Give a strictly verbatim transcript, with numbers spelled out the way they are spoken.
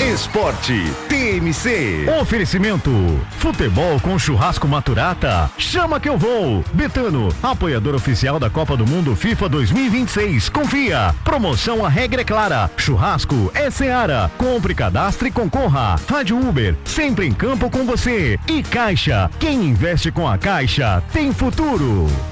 Esporte T M C. Oferecimento: futebol com churrasco Maturata. Chama que eu vou. Betano, apoiador oficial da Copa do Mundo FIFA dois mil e vinte e seis. Confia. Promoção, a regra é clara. Churrasco é Seara. Compre, cadastre e concorra. Rádio Uber, sempre em campo com você. E Caixa, quem investe com a Caixa tem futuro.